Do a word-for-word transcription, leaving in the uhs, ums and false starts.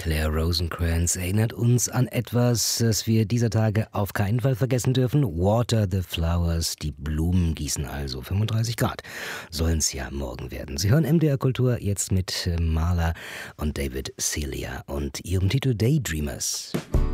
Claire Rosencrantz erinnert uns an etwas, das wir dieser Tage auf keinen Fall vergessen dürfen. Water the flowers, die Blumen gießen also. fünfunddreißig Grad sollen es ja morgen werden. Sie hören M D R Kultur jetzt mit Marla und David Celia und ihrem Titel Daydreamers.